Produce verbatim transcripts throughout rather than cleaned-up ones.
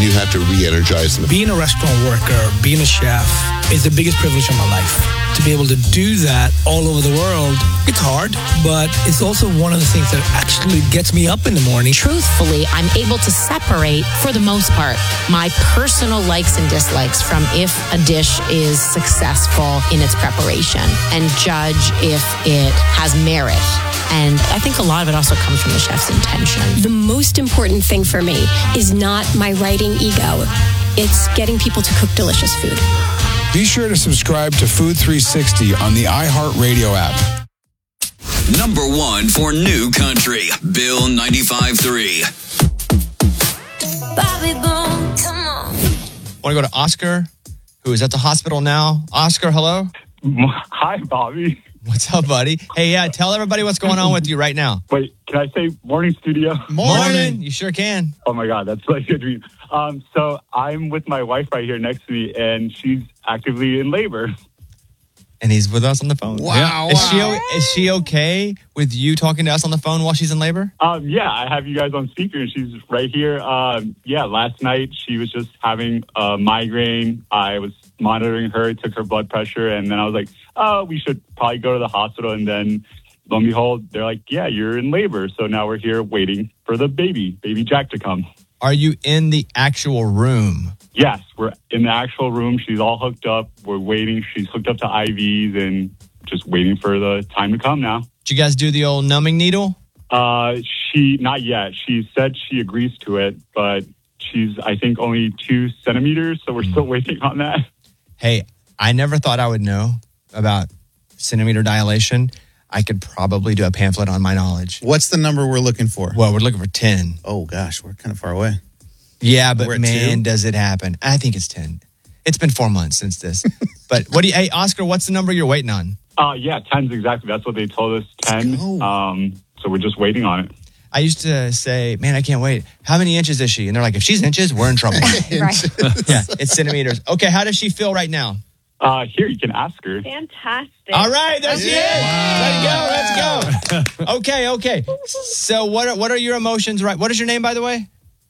you have to re-energize them. Being a restaurant worker, being a chef is the biggest privilege of my life. To be able to do that all over the world, it's hard, but it's also one of the things that actually gets me up in the morning. Truthfully, I'm able to separate, for the most part, my personal likes and dislikes from if a dish is successful in its preparation and judge if it has merit. And I think a lot of it also comes from the chef's intention. The most important thing for me is not my writing ego. It's getting people to cook delicious food. Be sure to subscribe to Food three sixty on the iHeartRadio app. Number one for New Country, Bill ninety-five point three. Bobby Boom, come on. Want to go to Oscar, who is at the hospital now. Oscar, hello. Hi, Bobby. What's up, buddy? Hey, yeah, tell everybody what's going on with you right now. Wait, can I say morning studio? Morning. You sure can. Oh, my God. That's like a dream. Um, so I'm with my wife right here next to me, and she's actively in labor. And he's with us on the phone. Wow. Yeah. wow. Is she, is she okay with you talking to us on the phone while she's in labor? Um, yeah, I have you guys on speaker, and she's right here. Um, yeah, last night she was just having a migraine. I was monitoring her, took her blood pressure, and then I was like, oh, we should probably go to the hospital. And then, lo and behold, they're like, yeah, you're in labor. So now we're here waiting for the baby, baby Jack, to come. Are you in the actual room? Yes, we're in the actual room. She's all hooked up. We're waiting. She's hooked up to I Vs and just waiting for the time to come now. Did you guys do the old numbing needle? Uh, she, not yet. She said she agrees to it, but she's, I think, only two centimeters. So we're still waiting on that. Hey, I never thought I would know about centimeter dilation. I could probably do a pamphlet on my knowledge. What's the number we're looking for? Well, we're looking for ten. Oh, gosh, we're kind of far away. Yeah, but We're at man, two? does it happen. I think it's ten. It's been four months since this. But what do you, hey, Oscar, what's the number you're waiting on? Uh, yeah, ten's exactly. That's what they told us, ten. Um, so we're just waiting on it. I used to say, man, I can't wait. How many inches is she? And they're like, if she's inches, we're in trouble. Right. Yeah, it's centimeters. Okay, how does she feel right now? Uh, here, you can ask her. Fantastic. All right, there she is. Let's go, let's go. Okay, okay. So what are, what are your emotions right? What is your name, by the way?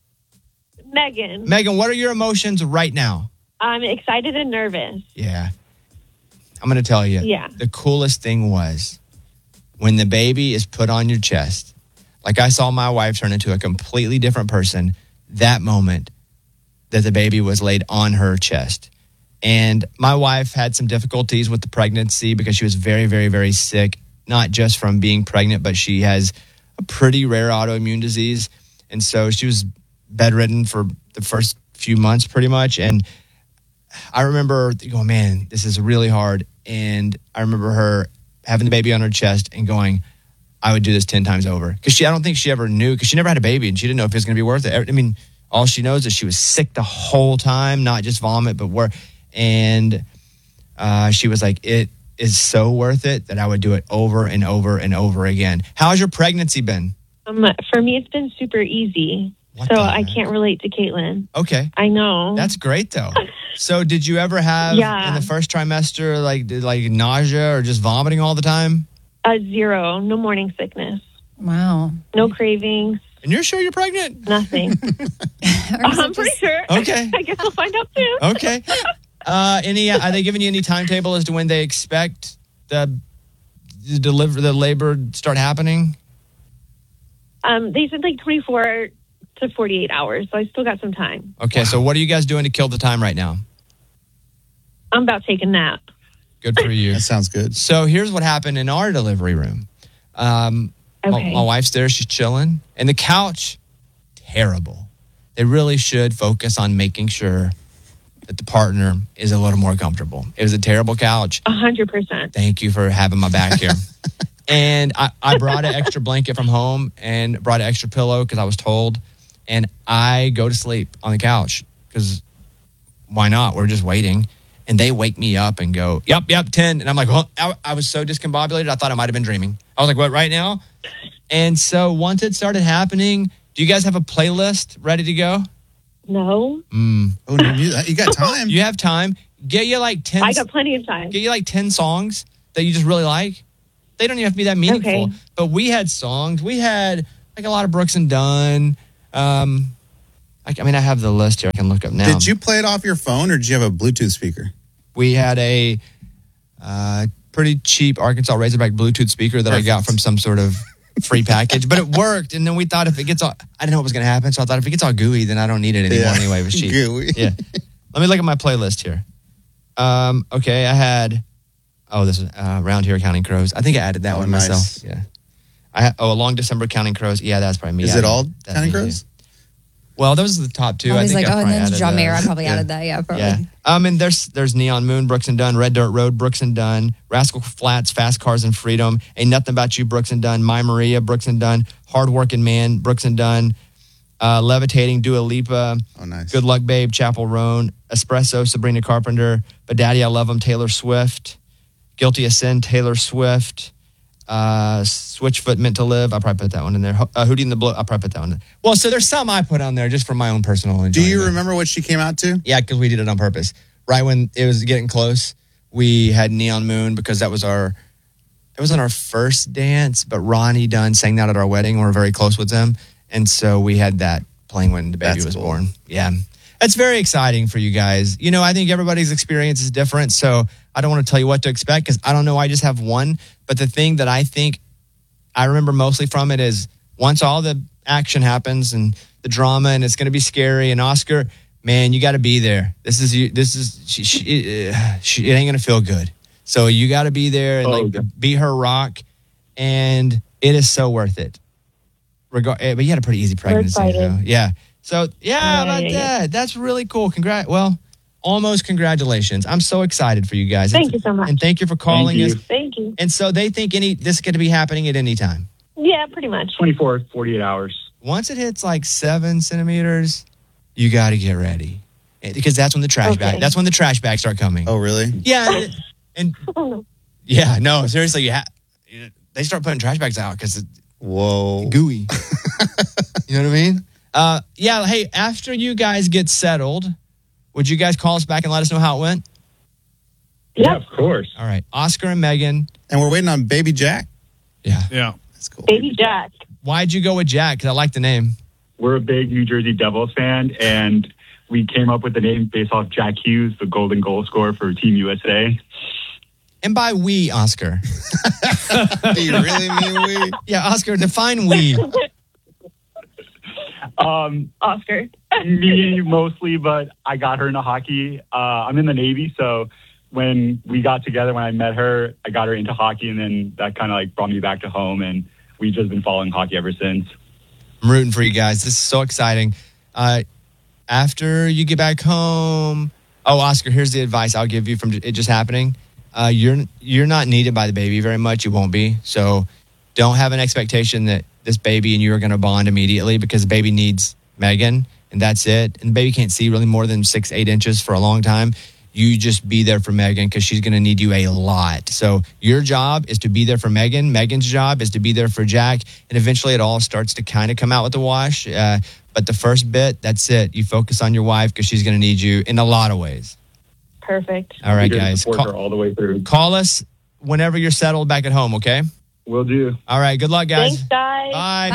Megan. Megan, what are your emotions right now? I'm excited and nervous. Yeah. I'm going to tell you. Yeah. The coolest thing was when the baby is put on your chest. Like I saw my wife turn into a completely different person that moment that the baby was laid on her chest. And my wife had some difficulties with the pregnancy because she was very, very, very sick, not just from being pregnant, but she has a pretty rare autoimmune disease. And so she was bedridden for the first few months pretty much. And I remember going, man, this is really hard. And I remember her having the baby on her chest and going, I would do this ten times over. Because she, I don't think she ever knew, because she never had a baby and she didn't know if it was going to be worth it. I mean, all she knows is she was sick the whole time, not just vomit, but work. And uh, she was like, it is so worth it that I would do it over and over and over again. How's your pregnancy been? Um, for me, it's been super easy. What so the I heck? can't relate to Caitlin. Okay. I know. That's great, though. So did you ever have, Yeah. in the first trimester, like did, like nausea or just vomiting all the time? A zero. No morning sickness. Wow. No cravings. And you're sure you're pregnant? Nothing. I'm pretty sure. Okay. I guess we'll find out soon. Okay. Uh, any? Are they giving you any timetable as to when they expect the, the deliver the labor to start happening? Um, they said like twenty-four to forty-eight hours, so I still got some time. Okay, so what are you guys doing to kill the time right now? I'm about to take a nap. Good for you. That sounds good. So here's what happened in our delivery room. Um, Okay. my, my wife's there, she's chilling, and the couch, terrible. They really should focus on making sure that the partner is a little more comfortable. It was a terrible couch. A hundred percent. Thank you for having my back here. And I, I brought an extra blanket from home and brought an extra pillow because I was told. And I go to sleep on the couch because why not? We're just waiting. And they wake me up and go, yep, yep, ten. And I'm like, well, I, I was so discombobulated, I thought I might have been dreaming. I was like, what, right now? And so once it started happening, do you guys have a playlist ready to go? No. Mm. Oh, no, you, you got time. You have time. Get you like ten. I got plenty of time. Get you like ten songs that you just really like. They don't even have to be that meaningful. Okay. But we had songs. We had like a lot of Brooks and Dunn. Um, I, I mean, I have the list here. I can look up now. Did you play it off your phone or did you have a Bluetooth speaker? We had a uh, pretty cheap Arkansas Razorback Bluetooth speaker that Perfect. I got from some sort of free package, but it worked. And then we thought if it gets all, I didn't know what was going to happen. So I thought if it gets all gooey, then I don't need it anymore Yeah. anyway. It was cheap. Gooey. Yeah. Let me look at my playlist here. Um, okay. I had, oh, this is uh, Round Here Counting Crows. I think I added that Oh, one nice. myself. Yeah. I ha- oh, A Long December Counting Crows. Yeah, that's probably me. Is I it all that's Counting me, Crows? too. Well, those are the top two. I was think like, I oh, and probably then added John Mayer. I those. probably Yeah. added that. Yeah, probably. Yeah. Um, and there's there's Neon Moon, Brooks and Dunn, Red Dirt Road, Brooks and Dunn, Rascal Flats, Fast Cars and Freedom, Ain't Nothing About You, Brooks and Dunn, My Maria, Brooks and Dunn, Hard Working Man, Brooks and Dunn, uh, Levitating, Dua Lipa, Oh, nice. Good Luck Babe, Chapel Roan, Espresso, Sabrina Carpenter, But Daddy I Love Him, Taylor Swift, Guilty of Sin, Taylor Swift, uh, Switchfoot, Meant to Live. I probably put that one in there. Uh, Hootie and the Blow. I probably put that one in there. Well, so there's some I put on there just for my own personal enjoyment. Do you remember what she came out to? Yeah, because we did it on purpose. Right when it was getting close, we had Neon Moon because that was our, it wasn't our first dance, but Ronnie Dunn sang that at our wedding. We were very close with them. And so we had that playing when the baby That's was cool. born. Yeah. It's very exciting for you guys. You know, I think everybody's experience is different. So I don't want to tell you what to expect because I don't know. I just have one. But the thing that I think I remember mostly from it is once all the action happens and the drama and it's going to be scary and Oscar, man, you got to be there. This is you. This is she. she, uh, she it ain't going to feel good. So you got to be there and Oh, like okay. be her rock, and it is so worth it. Regard, eh, but you had a pretty easy pregnancy, excited. though. Yeah. So yeah, how Yeah, about yeah, yeah. that? That's really cool. Congrat. Well, almost congratulations. I'm so excited for you guys. Thank It's- you so much. And thank you for calling Thank us. you. Thank you. And so they think any this could be happening at any time. Yeah, pretty much. twenty-four, forty-eight hours. Once it hits like seven centimeters, you got to get ready Eh, because that's when the trash Okay. bag. That's when the trash bags start coming. Oh, really? Yeah, and, and Oh, no. yeah, no, seriously, you ha- they start putting trash bags out because it's Whoa. gooey. You know what I mean? Uh, yeah. Hey, after you guys get settled, would you guys call us back and let us know how it went? Yeah, of course. All right, Oscar and Megan. And we're waiting on Baby Jack. Yeah. Yeah. That's cool. Baby Jack. Why'd you go with Jack? Because I like the name. We're a big New Jersey Devils fan, and we came up with the name based off Jack Hughes, the golden goal scorer for Team U S A. And by we, Oscar. Do you really mean we? Yeah, Oscar, define we. Um, Oscar. me mostly, but I got her into hockey. Uh, I'm in the Navy, so when we got together, when I met her, I got her into hockey, and then that kind of like brought me back to home, and we've just been following hockey ever since. I'm rooting for you guys. This is so exciting. Uh, after you get back home, oh, Oscar, here's the advice I'll give you from it just happening. Uh, you're you're not needed by the baby very much. You won't be. So don't have an expectation that this baby and you are going to bond immediately because the baby needs Megan and that's it. And the baby can't see really more than six, eight inches for a long time. You just be there for Megan because she's going to need you a lot. So your job is to be there for Megan. Megan's job is to be there for Jack. And eventually it all starts to kind of come out with the wash. Uh, but the first bit, that's it. You focus on your wife because she's going to need you in a lot of ways. Perfect. All right, We're gonna guys. support Call, her all the way through. call us whenever you're settled back at home, okay? Will do. All right. Good luck, guys. Thanks, guys. Bye.